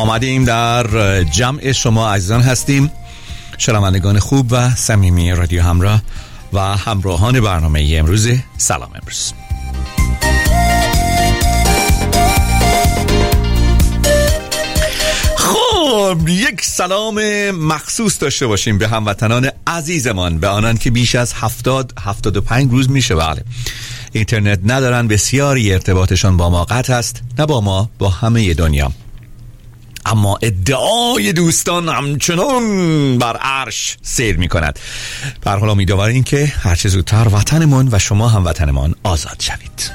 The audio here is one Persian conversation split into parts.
آمدیم در جمع شما عزیزان هستیم، شنوندگان خوب و صمیمی رادیو همراه و همراهان برنامه امروز سلام امروز. خب یک سلام مخصوص داشته باشیم به هموطنان عزیزمان، به آنان که بیش از 70-75 روز میشه بله اینترنت ندارن. بسیاری ارتباطشان با ما قطع است، نه با ما، با همه دنیا. اما ادعای دوستان همچنان بر عرش سیر می کند. به هر حال امیدواریم این که هرچه زودتر وطنمون و شما هم وطنمان آزاد شوید.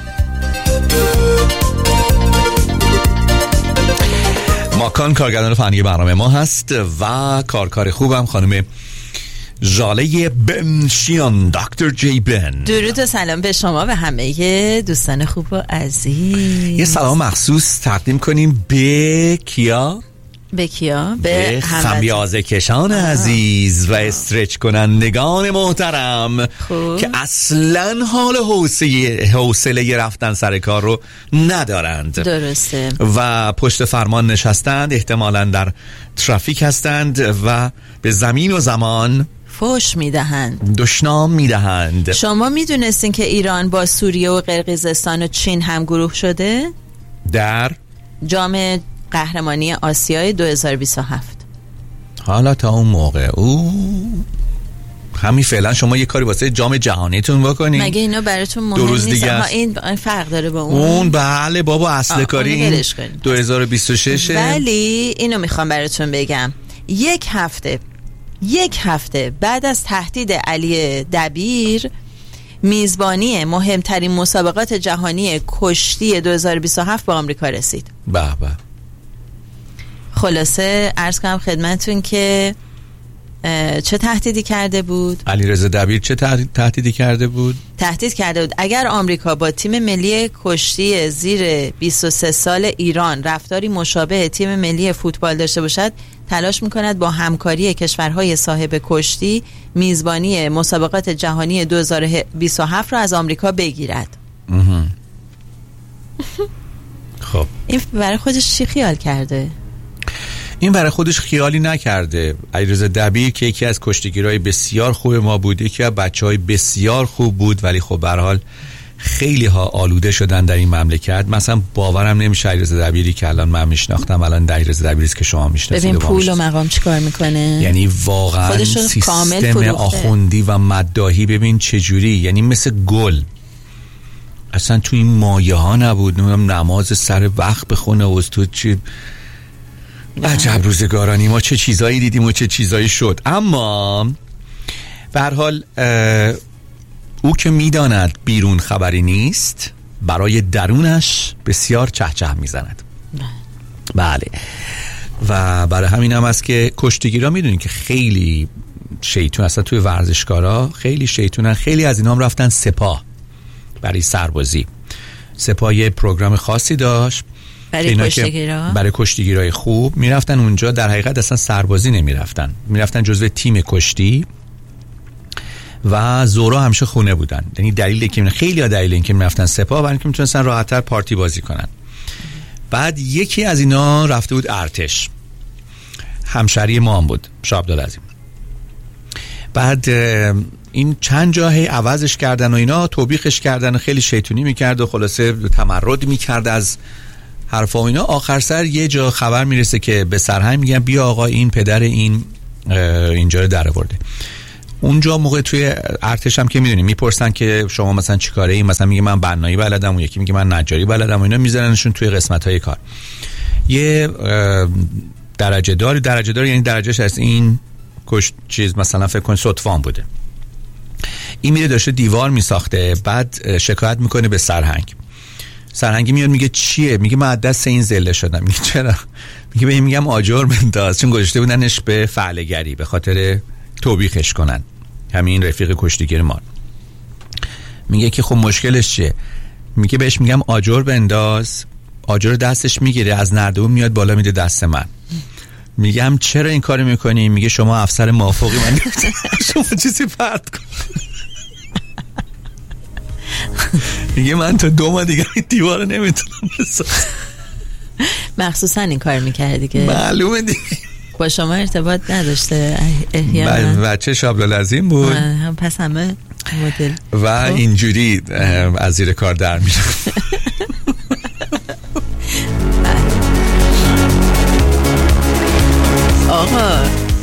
ماکان کارگردان فنی برنامه ما هست و کارکار خوبم خانم ژاله بنشیان، دکتر جی بن. درود و سلام به شما و همه دوستان خوب و عزیز. یه سلام مخصوص تقدیم کنیم به کیا؟ به خمیازه کشان عزیز و استرچ کنندگان محترم که اصلا حال حوصله رفتن سر کار رو ندارند. درسته. و پشت فرمان نشستند، احتمالاً در ترافیک هستند و به زمین و زمان فوش میدهند، دشنام میدهند. شما میدونستین که ایران با سوریه و قرقیزستان و چین هم گروه شده در جام قهرمانی آسیای 2027؟ حالا تا اون موقع همین فعلا شما یه کاری واسه جام جهانیتون بکنین. مگه اینا براتون مهم نیست؟ این فرق داره با اون بله بابا، اصل کاری این 2026. ولی اینو میخوام براتون بگم، یک هفته بعد از تهدید علی دبیر، میزبانی مهمترین مسابقات جهانی کشتی 2027 به آمریکا رسید. به به. خلاصه عرض کنم خدمتون که چه تهدیدی کرده بود؟ علیرضا دبیر چه تهدیدی کرده بود؟ تهدید کرده بود اگر آمریکا با تیم ملی کشتی زیر 23 سال ایران رفتاری مشابه تیم ملی فوتبال داشته باشد، تلاش میکند با همکاری کشورهای صاحب کشتی میزبانی مسابقات جهانی 2027 را از آمریکا بگیرد. خب این برای خودش چی خیال کرده؟ این برای خودش خیالی نکرده. علیرضا دبیر که یکی از کشتیگیرای بسیار خوب ما بود، یکی از بچهای بسیار خوب بود، ولی خب به هر حال خیلی ها آلوده شدن در این مملکت. مثلا باورم نمیشه علیرضا دبیری که الان من میشناختم الان علیرضا دبیری است که شما میشناسید. ببین پول و مقام چیکار میکنه، یعنی واقعا سیستم آخوندی و مداحی ببین چه جوری، یعنی مثل گل اصلا تو این مایه ها نبود. نماز سر وقت بخونه و تو چی عجب روزگارانی، ما چه چیزایی دیدیم و چه چیزایی شد. اما به هر حال او که میداند بیرون خبری نیست، برای درونش بسیار چهچه میزند. بله. و برای همین هم است که کشتیگیرا میدونین که خیلی شیطون، اصلا توی ورزشکارا خیلی شیطونن. خیلی از اینا هم رفتن سپاه برای سربازی. سپاه یه پروگرام خاصی داشت برای کشتیگیرای خوب میرفتن اونجا. در حقیقت اصلا سربازی نمیرفتن، میرفتن جزو تیم کشتی و زورا همیشه خونه بودن. یعنی دلیلی که خیلی ها دلیل این که میرفتن سپاه برای اینکه میتونستن راحت‌تر پارتی بازی کنن. بعد یکی از اینا رفته بود ارتش، همشری ما هم بود، شاه عبدالعظیم. بعد این چند جاهی عوضش کردن و اینا، توبیخش کردن و خیلی شیطونی میکرد و خلاصه تمرد میکرد از حرفا و اینا. آخر سر یه جا خبر میرسه که به سرهنگ میگن بیا آقا این پدر این اینجا رو در آورده. اونجا موقع توی ارتش هم که میدونی میپرسن که شما مثلا چیکاره ای، مثلا میگه من بنایی بلدم، اون یکی میگه من نجاری بلدم و اینا، میذارنشون توی قسمت‌های کار. یه درجه دار یعنی درجهش از این چیز مثلا فکر کن صدفان بوده. این میره داشته دیوار میساخته، بعد شکایت میکنه به سرهنگی میاد میگه چیه؟ میگه من از دست این زله شدم. میگه چرا؟ میگه به این میگم آجر بنداز، چون گذاشته بودنش به فعلگری به خاطر توبیخش کنن همین رفیق کشتیگیر ما. میگه که خب مشکلش چیه؟ میگه بهش میگم آجر بنداز، آجر دستش میگیره از نردبون میاد بالا میده دست من. میگم چرا این کارو میکنی؟ میگه شما افسر موافقی من شما چیزی پرت کن. میگه من تا 2 ماه دیگه این دیوار نمیتونم بسازم. مخصوصا این کار میکرد دیگه. معلومه دیگه. با شما ارتباط نداشته احیانا. بچه شابلالعظیم بود. پس همه مدل و اینجوری از زیر کار در میره. آقا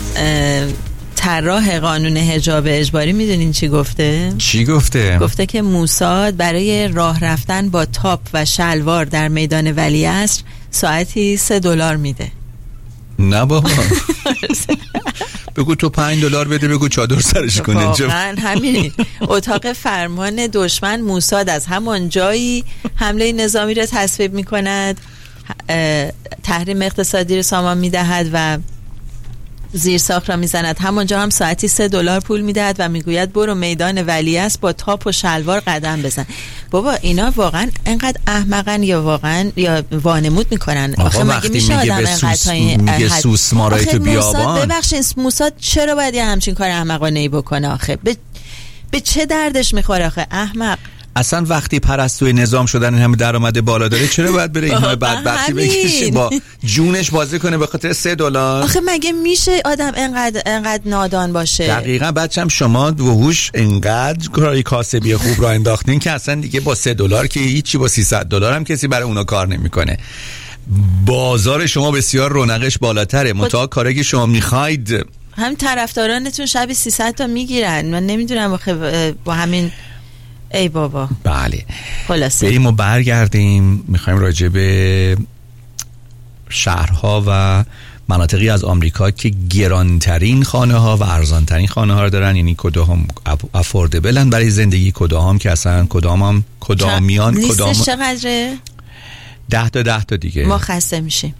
طراح قانون حجاب اجباری میدونین چی گفته؟ چی گفته؟ گفته که موساد برای راه رفتن با تاپ و شلوار در میدان ولیعصر ساعتی $3 میده. نه بابا. بگو تو $5 بده، بگو چادر سرش کنه. واقعا همین. اتاق فرمان دشمن موساد از همان جایی حمله نظامی را تصویب میکند، تحریم اقتصادی را سامان میدهد و زیرساخت را میزند. همانجا هم ساعتی $3 پول میدهد و میگوید برو میدان ولیعصر با تاپ و شلوار قدم بزن. بابا اینا واقعا انقدر احمقن یا وانمود میکنن؟ آخه مگه میشه آدم میگه سوسمارای تو بیابان؟ ببخشید موساد چرا باید یه همچین کار احمقانه‌ای بکنه آخه؟ به چه دردش میخوره آخه احمق؟ اصلا وقتی پرستوی نظام شدن همه درآمد بالا داره چرا باید بره این همه بدبختی بکشه با جونش بازی کنه به خاطر $3؟ آخه مگه میشه آدم انقدر نادان باشه؟ دقیقاً. بچم شما وحوش انقدر کارای کاسبی خوب را انداختین که اصلا دیگه با $3 که هیچی، با $300 هم کسی برای اونا کار نمیکنه. بازار شما بسیار رونقش بالاتره، متأ کاری که شما میخواید هم طرفدارانتون شبی 300 تا میگیرن. من نمیدونم آخه با همین ای بابا. بله خلاصه بریم و برگردیم. میخوایم راجع به شهرها و مناطقی از آمریکا که گرانترین خانه ها و ارزانترین خانه ها رو دارن، یعنی کدام افوردبلن برای زندگی، کدام که اصلا کدامیان لیستش چقدره؟ 10 تا دیگه. ما خسته میشیم.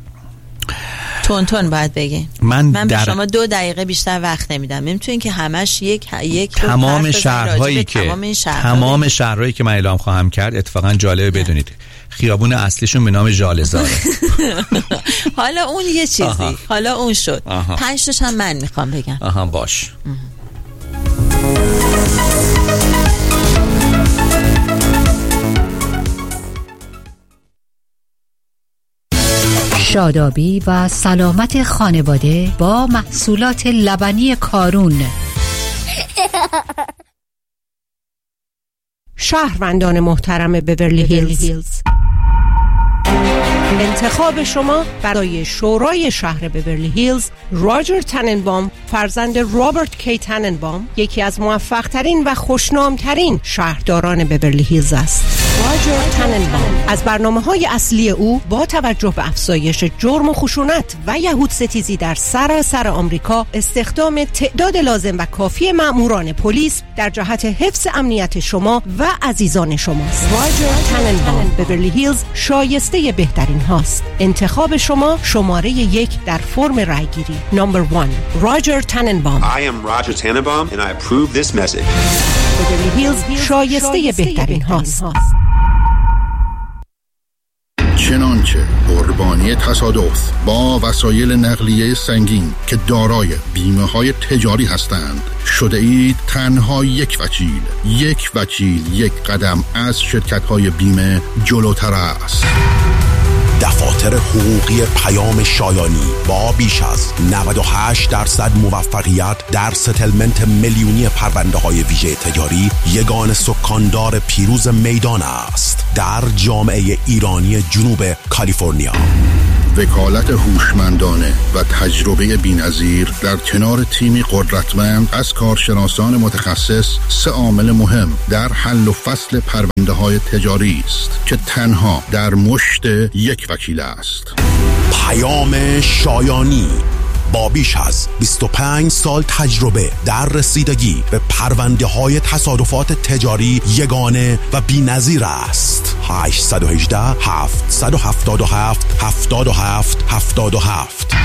تون باید بگین. من به شما 2 دقیقه بیشتر وقت نمیدم. نمیتونین که همش یک تمام شهرهایی که من اعلام خواهم کرد. اتفاقا جالبه بدونید خیابون اصلیشون به نام ژاله‌زاره. حالا اون یه چیزی. حالا اون شد. 5 تاش هم من میخوام بگم. باش. شادابی و سلامت خانواده با محصولات لبنی کارون. شهروندان محترم بیورلی هیلز، انتخاب شما برای شورای شهر بیورلی هیلز راجر تننبام فرزند رابرت کی تننبام یکی از موفق ترین و خوشنام ترین شهرداران بیورلی هیلز است. راجر تننبام از برنامه‌های اصلی او با توجه به افزایش جرم و خشونت و یهود ستیزی در سراسر آمریکا استخدام تعداد لازم و کافی مأموران پلیس در جهت حفظ امنیت شما و عزیزان شماست. راجر تننبام بیورلی هیلز شایسته بهترین هاست. انتخاب شما شماره 1 در فرم رایگیری. نمبر 1 راجر تننبام. I am Roger Tannenbaum and I approve this message. بیورلی هیلز شایسته بهترین هاست. چنانچه قربانی تصادف با وسایل نقلیه سنگین که دارای بیمه های تجاری هستند شده اید تنها یک وکیل یک قدم از شرکت های بیمه جلوتر است. دفاتر حقوقی پیام شایانی با بیش از 98% موفقیت در ستلمنت میلیونی پرونده های ویژه تجاری یگان سکاندار پیروز میدان است در جامعه ایرانی جنوب کالیفرنیا. وکالت هوشمندانه و تجربه بی‌نظیر در کنار تیمی قدرتمند از کارشناسان متخصص 3 عامل مهم در حل و فصل پرونده‌های تجاری است که تنها در مشت یک وکیل است. پیام شایانی با بیش از 25 سال تجربه در رسیدگی به پرونده‌های تصادفات تجاری یگانه و بی‌نظیر است. 818 777 77 77.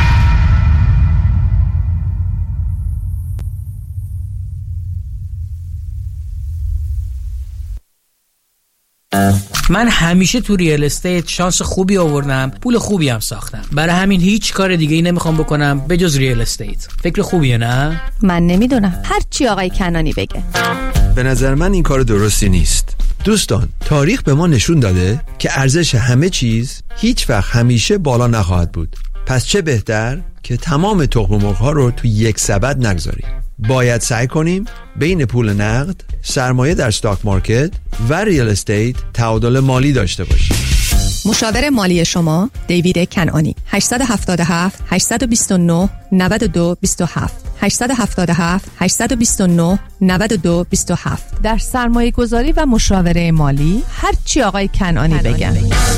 من همیشه تو ریال استیت شانس خوبی آوردم، پول خوبی هم ساختم. برای همین هیچ کار دیگه ای نمیخوام بکنم به جز ریال استیت. فکر خوبیه نه؟ من نمیدونم، هر چی آقای کنانی بگه. به نظر من این کار درستی نیست. دوستان، تاریخ به ما نشون داده که ارزش همه چیز هیچ وقت همیشه بالا نخواهد بود. پس چه بهتر که تمام تخم مرغ‌ها رو تو یک سبد نگذاریم. باید سعی کنیم بین پول نقد، سرمایه در استاک مارکت و ریال استیت تعادل مالی داشته باشیم. مشاور مالی شما دیوید کنعانی. 877 829 92 27 877 829 92 27. در سرمایه گذاری و مشاوره مالی هر چی آقای کنعانی بگن.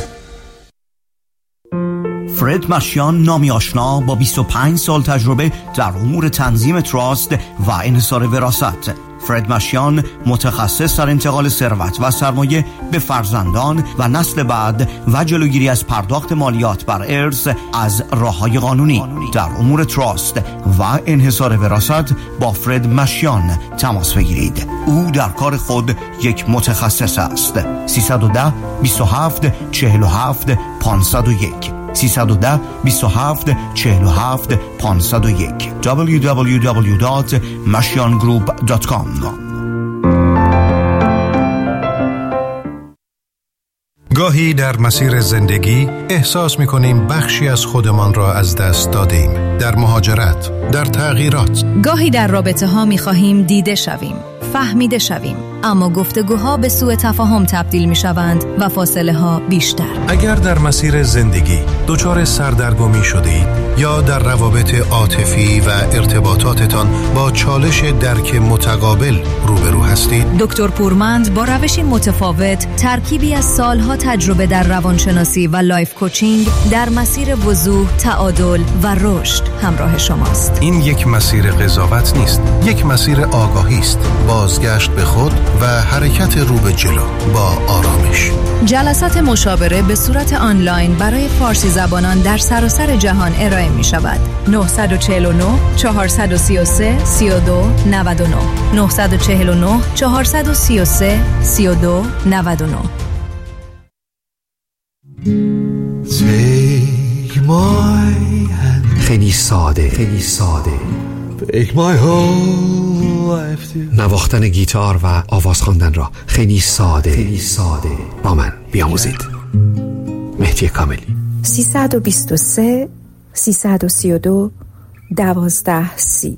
فرد مشیان، نامی آشنا با 25 سال تجربه در امور تنظیم تراست و انحصار وراثت. فرد مشیان متخصص در انتقال ثروت و سرمایه به فرزندان و نسل بعد و جلوگیری از پرداخت مالیات بر ارث از راه‌های قانونی. در امور تراست و انحصار وراثت با فرد مشیان تماس بگیرید. او در کار خود یک متخصص است. 310 27 47 501 310 27 47 501 www.mashiangroup.com. گاهی در مسیر زندگی احساس می‌کنیم بخشی از خودمان را از دست دادیم. در مهاجرت، در تغییرات. گاهی در رابطه‌ها می‌خواهیم دیده شویم، فهمیده شویم، اما گفتگوها به سوء تفاهم تبدیل می‌شوند و فاصله‌ها بیشتر. اگر در مسیر زندگی دچار سردرگمی شدید یا در روابط عاطفی و ارتباطاتتان با چالش درک متقابل روبرو هستید، دکتر پورمند با روشی متفاوت، ترکیبی از سالها تجربه در روانشناسی و لایف کوچینگ در مسیر وضوح، تعادل و رشد همراه شماست. این یک مسیر قضاوت نیست، یک مسیر آگاهی است، بازگشت به خود و حرکت رو به جلو با آرامش. جلسات مشاوره به صورت آنلاین برای فارسی زبانان در سراسر جهان ارائه می شود. 949 433 32 99 949 433 32 99. خیلی ساده، خیلی ساده. نواختن گیتار و آواز خواندن را خیلی ساده، خیلی ساده با من بیاموزید. مهدی کاملی. 323 332 12 30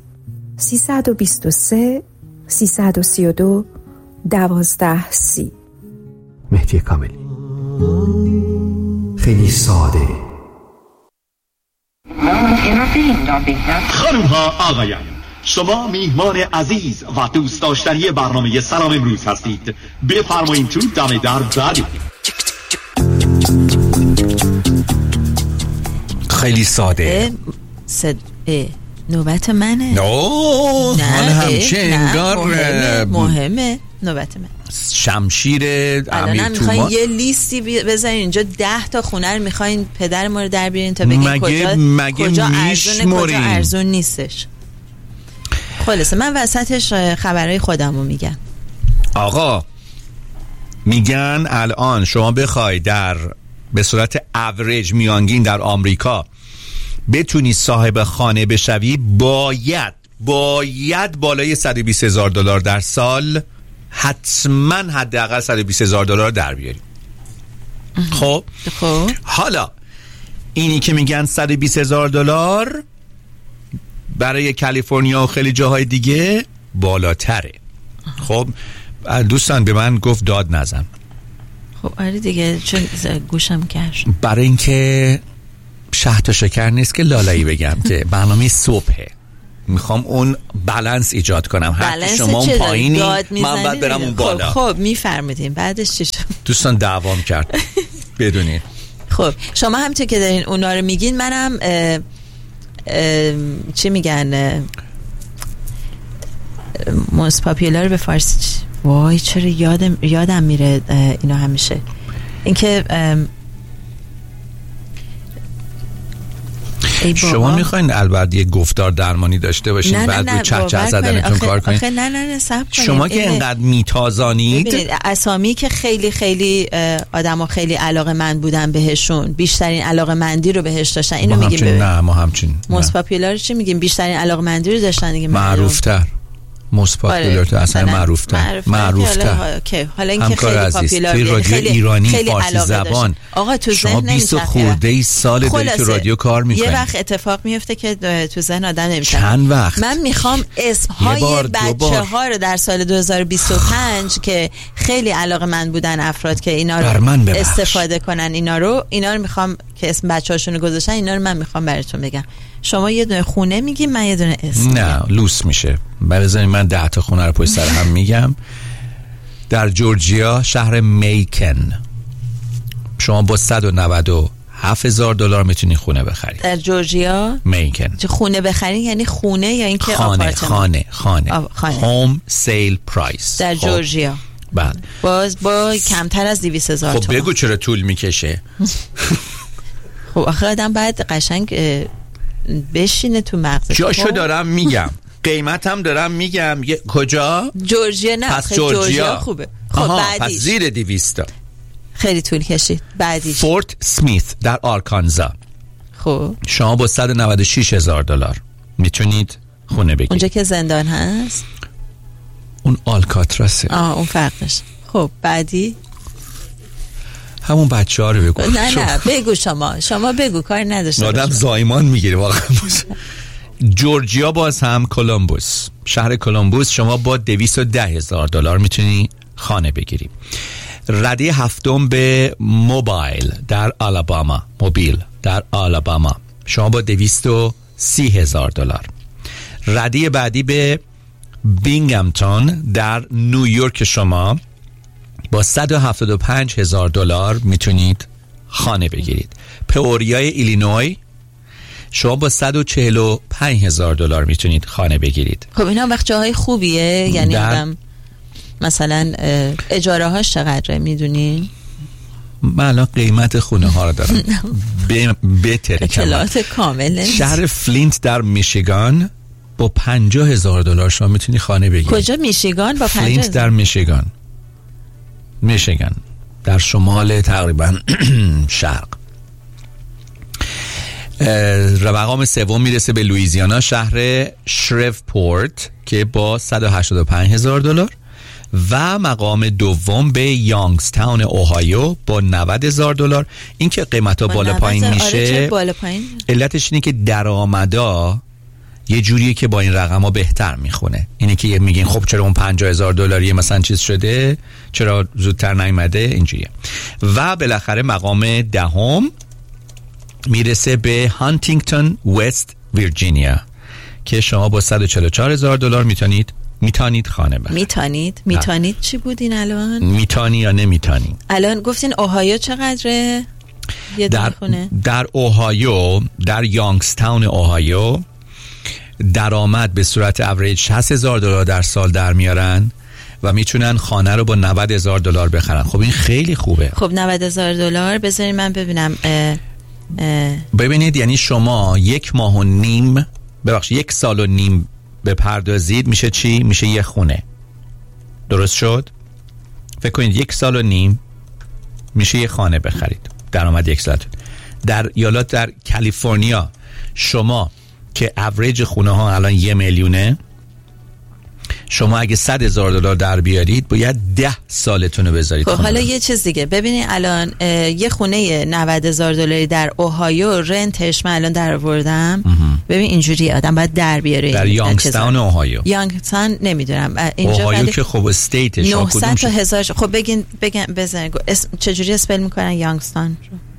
323 332 12 30. مهدی کاملی. خیلی ساده. خانم ها آقایان، شما میهمان عزیز و دوست داشتنی برنامه سلام امروز هستید. بفرمایید تو دم در بعدی. خیلی ساده. نوبت منه. نه همچه انگار مهمه. نوبت من. شمشیر امیر تومان. یه لیستی بذارین اینجا 10 تا خونه رو میخواین پدر ما رو در بیارین تا بگین کجا ارزونه کجا ارزون نیستش. خلاصه من وسطش خبرهای خودم رو میگم. آقا میگن الان شما بخوای به صورت اوریج میانگین در آمریکا بتونی صاحب خانه بشوی باید بالای $120,000 در سال حتما حداقل $120,000 در بیاری. خب حالا اینی که میگن $120,000 برای کالیفرنیا و خیلی جاهای دیگه بالاتره. خب دوستان به من گفت داد نزن. خب آره دیگه، چون گوشم کش. برای اینکه شهد و شکر نیست که لالایی بگم که برنامه صبحه، میخوام اون بالانس ایجاد کنم. هر شما اون پایینی من باید برم اون بالا. خب میفرمودین بعدش چی شد؟ دوستان دعوام کرد بدونین. خب شما همونطور که دارین اونا رو میگین، منم چی میگن موست پاپیولار به فارسی وای چرا یادم میره اینا همیشه. اینکه شما میخواین البته یه گفتار درمانی داشته باشین بعد رو چهچه زدنتون کار کنین. نه صبر کنین. شما که اینقدر میتازانید، اسامی که خیلی خیلی آدما خیلی علاقه‌مند بودن بهشون، بیشترین علاقه‌مندی رو بهش داشتن، اینو میگیم. نه ما همچین موست پاپیولار چی میگیم؟ بیشترین علاقه‌مندی رو داشتن دیگه، معروفتر. مثبت دلار تو اصلا معروف‌تر. حالا اینکه خیلی پاپولار رادیو ایرانی فارسی زبان آقا تو شما 20 خورده سال داری تو رادیو کار میکنی. یه وقت اتفاق میفته که تو ذهن آدم نمیشه. چند وقت من میخوام اسمهای بچه‌ها رو در سال 2025 که خیلی علاقه‌مند بودن افراد که اینا رو استفاده کنن، اینا رو میخوام که اسم بچه‌هاشون رو گذاشتن، اینا رو من میخوام براتون بگم. شما یه دونه خونه میگی، من یه دونه اسم. نه لوس میشه. بذارید من 10 تا خونه رو پشت سر هم میگم. در جورجیا شهر میکن شما با $197,000 میتونی خونه بخری. در جورجیا میکن. چه خونه بخری یعنی خونه یا اینکه خانه هوم سیل پرایس در جورجیا. بله. با کمتر از 200,000 خب بگو چرا طول میکشه؟ خب آخه آدم باید قشنگ بشینه تو مغزش. جاشو دارم میگم، قیمتم دارم میگم. کجا؟ جورجیا. نه پس جورجیا خوبه. خب بعدیش پس زیر 200. خیلی طول کشید. بعدیش فورت سمیث در آرکانزا. خب شما با $196,000 میتونید خونه بگیرید. اونجا که زندان هست؟ اون آلکاتراسه. اون فرقش. خب بعدی همون بچه ها رو بگو. نه بگو شما بگو، کاری نداشته آدم زایمان میگیره واقعا. جورجیا باز هم کولومبوس، شهر کولومبوس شما با $210,000 میتونی خانه بگیری. رده هفتم به موبایل در آلاباما شما با $230,000. رده بعدی به بینگهامتون در نیویورک شما با $175,000 میتونید خانه بگیرید. پیوریای ایلینوی شما با $145,000 میتونید خانه بگیرید. خب اینا وقت جاهای خوبیه؟ یعنی آدم مثلا اجاره هاش چقدره میدونی؟ من الان قیمت خونه ها رو دارم بهتره. اطلاعات کامل. شهر فلینت در میشیگان با $50,000 شما میتونی خانه بگیرید. کجا میشیگان؟ با فلینت در میشیگان در شمال تقریبا شرق. مقام سوم میرسه به لوئیزیانا، شهر شریوپورت که با $185,000 و مقام دوم به یانگستاون اوهایو با $90,000. این که قیمتا بالا پایین میشه علتش اینه که درآمدا یه جوریه که با این رقم ها بهتر میخونه. اینه که میگین خب چرا اون $50,000 مثلا چیز شده، چرا زودتر نیامده، اینجوریه. و بالاخره مقام دهم میرسه به هانتینگتون وست ویرجینیا که شما با $144,000 میتونید خانه بخرید. میتونید چی بود این الان؟ میتونی یا نمیتونی؟ الان گفتین اوهایو چقدره؟ یه خونه در اوهایو، در یانگستاون اوهایو درآمد به صورت اوریج $60,000 در سال در میارن و میتونن خانه رو با $90,000 بخرن. خب این خیلی خوبه. خب $90,000 بذارین من ببینم. ببینید یعنی شما 1 سال و نیم بپردازید میشه چی؟ میشه یه خونه. درست شد؟ فکر کنید 1 سال و نیم میشه یه خانه بخرید. درآمد 1 سال. در ایالات در کالیفرنیا شما که اوریج خونه ها الان 1,000,000، شما اگه $100,000 در بیارید باید 10 سالتون رو بذارید. خب حالا یه چیز دیگه ببینید، الان یه خونه $90,000 در اوهایو رنتش من الان در آوردم. ببین اینجوری آدم باید در بیاره. در یانگستاون اوهایو. یانگستاون نمیدونم اینجا اوهایو که خب استیتش 900 تا 1000. خب بگن بزن چجوری اسپل میکنن یانگستاون؟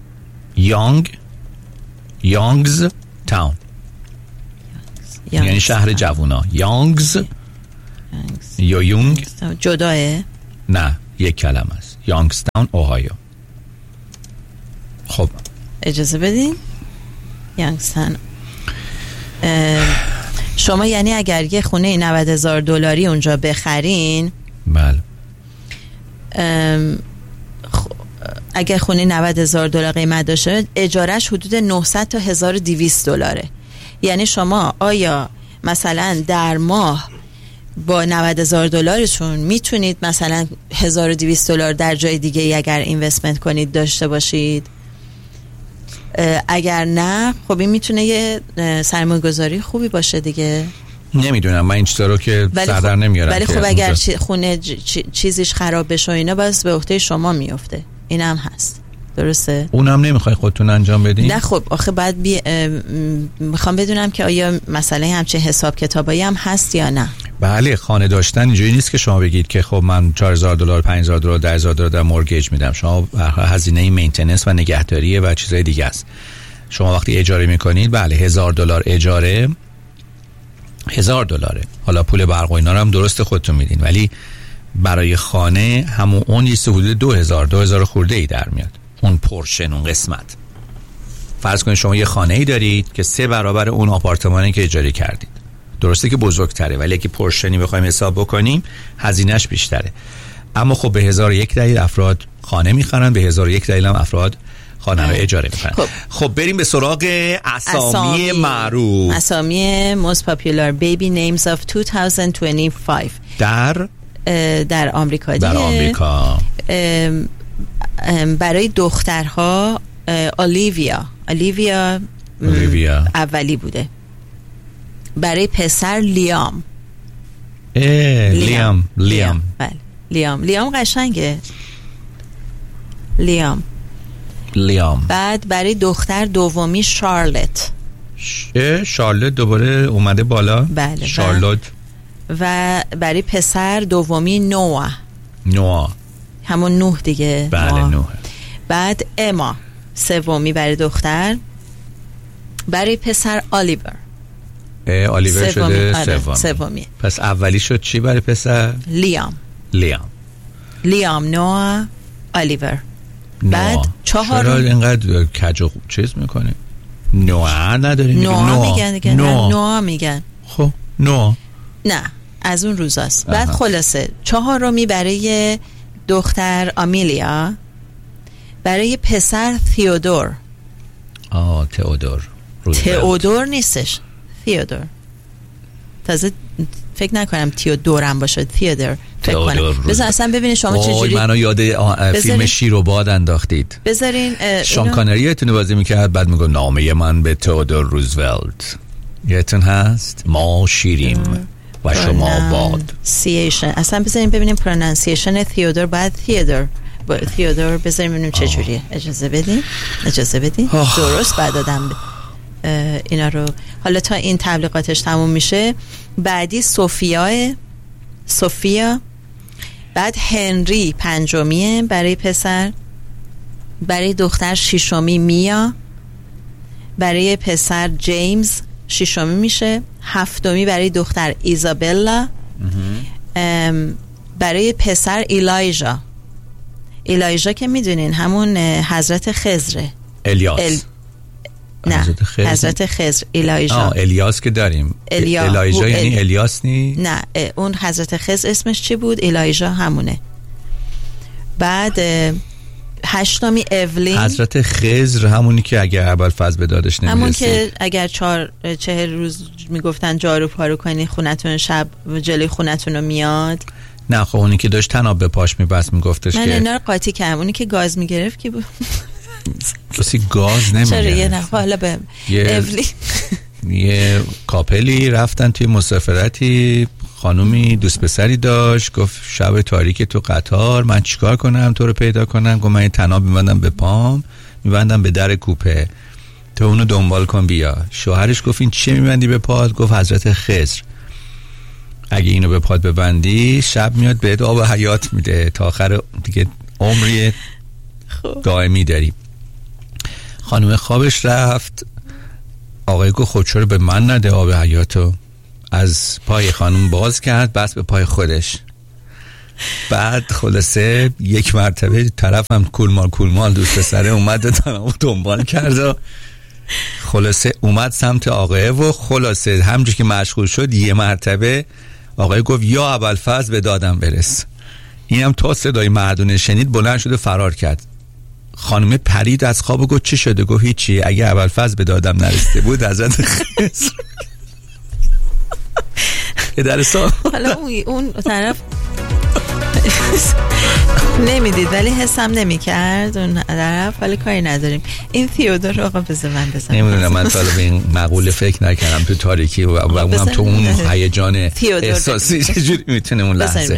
یانگز تاون یعنی شهر جوونا. یانگز یا یونگ جداه؟ نه یک کلمه است. یانگستاون اوهایو. خب اجازه بدین. یانگستاون شما یعنی اگر یه خونه $90,000 اونجا بخرین، بله، اگر خونه $90,000 قیمت داشته اجارش حدود 900 تا $1,200. یعنی شما آیا مثلا در ماه با $90,000 میتونید مثلا $1,200 در جای دیگه ای اگر اینوستمنت کنید داشته باشید؟ اگر نه خب این میتونه یه سرمایه‌گذاری خوبی باشه دیگه. نمیدونم، من این چیزا رو که سردر نمیارم. ولی خب اگر خونه چیزیش خراب بشه و اینا باز به عهده شما میفته. اینم هست. درسته؟ اونم نمیخوای خودتون انجام بدین؟ نه خب آخه بعد میخوام بدونم که آیا مسئله همچه حساب کتابایی هم هست یا نه. بله، خانه داشتن اینجوری نیست که شما بگید که خب من $4,000 $5,000 $10,000 در مورگیج میدم. شما هزینه مینتیننس و نگهداری و چیزای دیگه است. شما وقتی اجاره میکنید بله $1,000 اجاره $1,000. حالا پول برق و اینا رو هم درست خودتون میدین، ولی برای خانه همون اون یه حدود 2,000 خورده ای در میاد. اون پورشن، اون قسمت. فرض کنید شما یه خانه ای دارید که 3 برابر اون آپارتمانی که اجاره کردید. درسته که بزرگتره، ولی اگه پورشنی بخوایم حساب بکنیم هزینه‌اش بیشتره. اما خب به 1001 دلیل افراد خانه میخرن، به 1001 دلیل هم افراد خانه رو اجاره میکنن. خب بریم به سراغ اسامی معروف. اسامی most popular baby names of 2025 در آمریکا. در آمریکا برای دخترها اولیویا اولی بوده. برای پسر لیام. بله لیام قشنگه. لیام. بعد برای دختر دومی شارلت. شارلت دوباره اومده بالا. بله. شارلوت. و برای پسر دومی نوآ. همون نوح دیگه. بله نوح. بعد اما سومی برای دختر. برای پسر آلیور. آلیور شده سومی. پس اولی شد چی برای پسر؟ لیام نوآ آلیور. بعد 4 چرا اینقدر کج چیز میکنه؟ نوآ نداریم. نوآ میگن. خب نوآ نه از اون روزاست. بعد خلاصه 4 برای دختر آمیلیا. برای پسر تئودور. تئودور نیستش، تئودور. تازه فکر نکنم تئودور هم باشه، تئودور فکر کنم. بذار اصلا ببینید شما چجوری. منو یاد فیلم شیر و باد انداختید. بذارین شان کانری یتونه بازی میکرد، بعد میگه نامه من به تئودور روزولت. یتون هست ما شیریم و شما باد. اصلا بذارین ببینیم پرونانسیشن تئودور بعد تئودور بذاریم ببینیم چجوریه. اجازه بدین درست بعد دادم اینا رو. حالا تا این تبلیغاتش تموم میشه بعدی سوفیا. بعد هنری 5 برای پسر. برای دختر 6 میا. برای پسر جیمز 6 میشه. 7 برای دختر ایزابلا. برای پسر ایلایجا که میدونین همون حضرت خضره. نه حضرت خضر. الیاس که داریم. الایجا یعنی الیاس نی؟ نه اون حضرت خضر اسمش چی بود؟ الایجا همونه. بعد 8 اولین. حضرت خضر همونی که اگر اول فاز به دادش نمیرسید، همون که اگر 40 روز میگفتن جارو پارو کنی خونتون شب جلوی خونتون رو میاد. نه خب اونی که داشت تناب به پاش میبست میگفتش که نه اینا رو قاطی کردم. اونی که گاز میگرفت کی بود؟ کسی گاز نمیگرفت. چرا یه نفر حالا به اولی یه کاپلی رفتن توی مسافرتی، خانومی دوست پسری داشت، گفت شب تاریک تو قطار من چیکار کنم تو رو پیدا کنم؟ گفت من یه تناب میبندم به پام، میبندم به در کوپه، تو اونو دنبال کن بیا. شوهرش گفت این چه میبندی به پات؟ گفت حضرت خضر، اگه اینو به پات ببندی شب میاد بهت آب حیات میده تا آخر دیگه عمری دائمی داری. خانم خوابش رفت، آقای گفت خود چرا به من نده آب حیاتو؟ از پای خانم باز کرد بس به پای خودش. بعد خلاصه یک مرتبه طرف هم کولمال دوست پسره اومد تنابو دنبال کرد و خلاصه اومد سمت آقای و خلاصه همونجوری که مشغول شد یه مرتبه آقای گفت یا ابوالفضل به دادم برس. این هم تا صدای مردونه شنید بلند شده فرار کرد. خانم پرید از خواب و گفت چی شده؟ گفت هیچی، اگه ابوالفضل به دادم نرسیده بود حضرت خضر حالا اون طرف نمیدید ولی حسم نمیکرد اون طرف، ولی کاری نداریم. این تیودور آقا بذار من بزنم. نمیدونم، من تا به این مقوله فکر نکردم تو تاریکی و اونم تو اون هیجان احساسی چجوری میتونه اون لحظه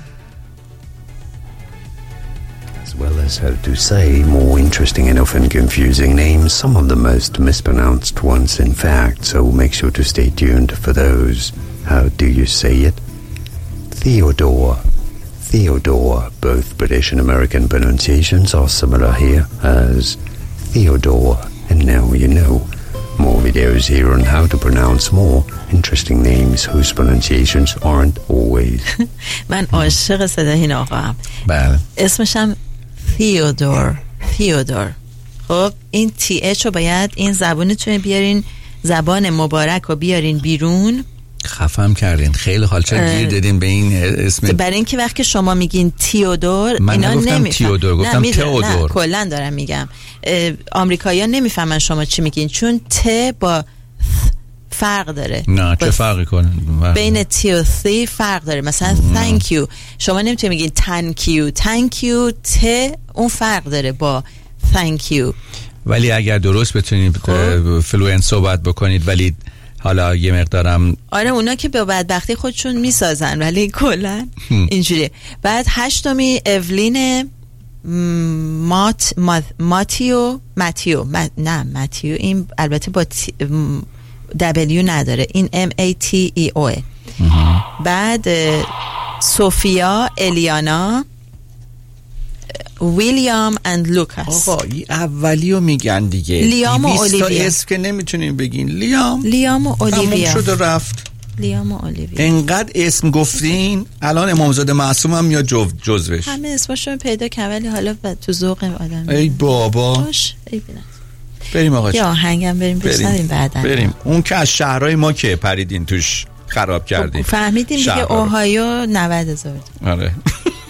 As well as how to say more interesting and often confusing names, some of the most mispronounced ones in fact, so make sure to stay tuned for those. How do you say it? Theodore. Both British and American pronunciations are similar here as Theodore, and now you know. More videos here on how to pronounce more interesting names whose pronunciations aren't always. من عاشق صدای این آقا. بله. اسمشم تیودور. خب این TH رو باید این زبونتون بیارین، زبان مبارک رو بیارین بیرون. خفم کردین، خیلی حال چه گیر دادین به این اسم. برای اینکه وقتی شما میگین تیودور من اینا نمیفهم. تیودور گفتم تئودور. کلا دارم میگم آمریکایی‌ها نمیفهمن شما چی میگین، چون ت با فرق داره. نه چه فرقی کنه؟ بین تی و ثی فرق داره. مثلا thank you شما نمیتونید بگین thank you ت اون فرق داره با thank you. ولی اگر درست بتونید فلوئنت صحبت بکنید، ولی حالا یه مقدارم آره اونا که به بدبختی خودشون میسازن، ولی کلا اینجوریه. بعد هشتمی اولین ماتیو این البته با W نداره، این MATEO. بعد سوفیا، الیانا، ویلیام اند لوکاس. آقا این اولیو میگن دیگه. لیام و اولیویا اسم که نمیتونین بگین. لیام و اولیویا تموم شد رفت. لیام و اولیویا انقدر اسم گفتین الان امامزاده معصوم هم یا جزوش همه اسمشون پیدا کردم، ولی حالا تو ذوق آدم. ای بابا باش ای بینم. بریم آقا یا آهنگم بریم بشنویم بعدا. بریم اون که از شهرهای ما که پریدین توش خراب کردین. فهمیدیم دیگه اوهایو 90,000. آره